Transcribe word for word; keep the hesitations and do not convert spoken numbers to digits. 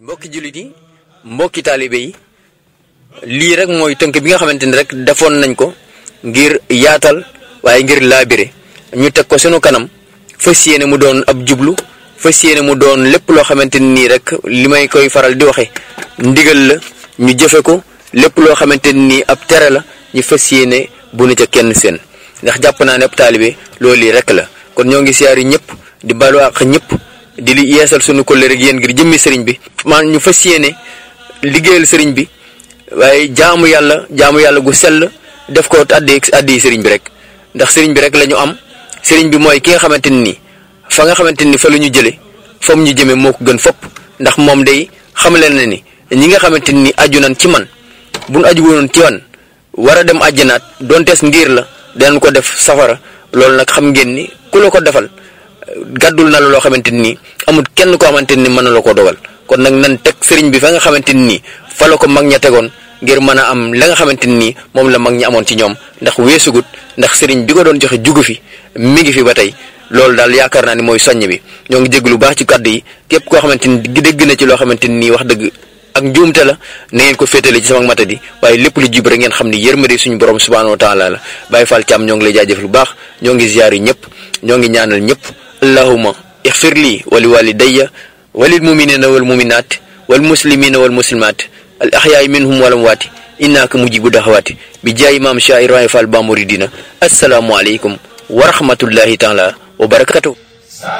mbokki jullit yi mbokki taalibe yi lii rek mooy tënk bi nga xamante ni rek defoon nañ ko ngir yaatal waaye ngir laabire ñu teg ko sunu kanam fas yéene mu doon ab jublu fas yéene mu doon lépp loo xamante nii rek li may koy faral di waxe ndigal la ñu jëfe ko lépp loo xamante nii ab tere la ñu fas yéene bu nu ca kenn seen ndax jàpp naa ne ab taalibe loolu yi rek la kon ñoo ngi siyaari ñëpp di balu àq ñëpp di li yeesal sunu kóllëre ak yéen ngir jëmmi sëriñ bi man ñu fas yéene liggéeyal sëriñ bi waaye jaamu yàlla jaamu yàlla gu sell def ko addi addi sëriñ bi rek ndax sëriñ bi rek la ñu am sëriñ bi mooy ki nga xamante ni fa nga xamante ni fa la ñu jëlee fa mu ñu jëmee moo ko gën fopp ndax moom day xamle na ni ñi nga xamante ni aju nañ ci man bu nu aju woon ci wan war a dem àjjanaat dontees ngir la danañ ko def safara loolu nag xam ngeen ni ku la ko defal gàddul na la loo xamante ni amul kenn koo xamante ni mën na la ko dogal kon nag nan teg sëriñ bi fa nga xamante ni fa la ko mag ña tegoon ngir mën a am la nga xamante ni moom la mag ñi amoon ci ñoom ndax weesugut ndax sëriñ bi ko doon joxe jugu fi mi ngi fi ba tey loolu daal yaakaar naa ni mooy soññ bi ñoo ngi jégg lu baax ci kàddu yi képp koo xamante ni dégg na ci loo xamante ni wax dëgg ak njuumte la na ngeen ko féetale ci sama matadi waaye lépp lu jub rek ngeen xam ni yërmande suñu borom subhanahu wa taala la Baye Fall Thiam ñoo ngi lay jaajëf lu baax ñoo ngi ziyaar yi ñëpp ñoo ngi ñaanal ñëpp allahumma ixfir lii wa li walidayya wa lil muminina wal muminat wal muslimina wal muslimat al ahyaai minhum wal amwaati innaka mujibu daxawaati bi jaay maam Cheikh Ibrahima Fall Ba Mouridina assalaamu aleykum wa rahmatullahi taala wa barakatuh